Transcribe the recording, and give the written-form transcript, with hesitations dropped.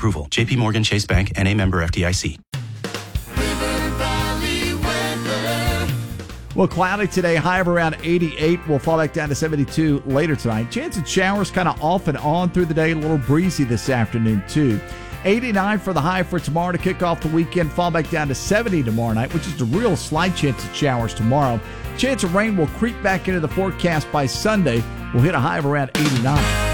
approval. JP Morgan Chase Bank, N.A. member FDIC. Well, cloudy today, high of around 88. We'll fall back down to 72 later tonight. Chance of showers kind of off and on through the day. A little breezy this afternoon, too. 89 for the high for tomorrow to kick off the weekend. Fall back down to 70 tomorrow night, which is a real slight chance of showers tomorrow. Chance of rain will creep back into the forecast by Sunday. We'll hit a high of around 89.